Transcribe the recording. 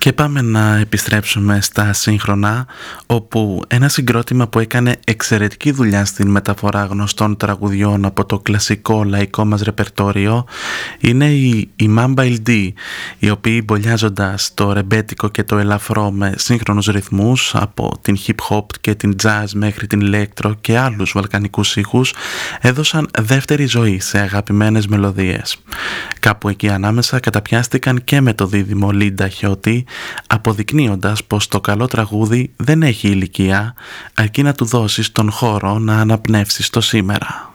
Και πάμε να επιστρέψουμε στα σύγχρονα, όπου ένα συγκρότημα που έκανε εξαιρετική δουλειά στην μεταφορά γνωστών τραγουδιών από το κλασικό λαϊκό μας ρεπερτόριο είναι οι Mamba LD, οι οποίοι μπολιάζοντας το ρεμπέτικο και το ελαφρό με σύγχρονους ρυθμούς από την hip hop και την jazz μέχρι την electro και άλλους βαλκανικούς ήχους έδωσαν δεύτερη ζωή σε αγαπημένες μελωδίες. Κάπου εκεί ανάμεσα καταπιάστηκαν και με το δίδυμο Λίντα Χιώτη, αποδεικνύοντας πως το καλό τραγούδι δεν έχει ηλικία, αρκεί να του δώσεις τον χώρο να αναπνεύσει στο σήμερα.